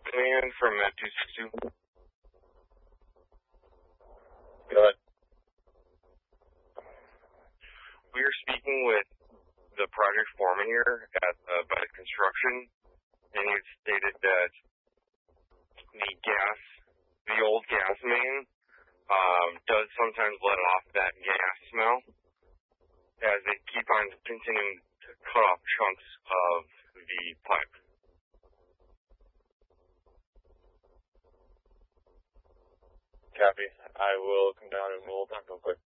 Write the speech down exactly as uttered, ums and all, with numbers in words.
Man from Matt two sixty-two. Go ahead. We are speaking with the project foreman here at uh, by the construction, and he stated that the gas, the old gas main, um, does sometimes let off that gas smell as they keep on continuing to cut off chunks of the pipe. Copy. I will come down and we'll talk real quick.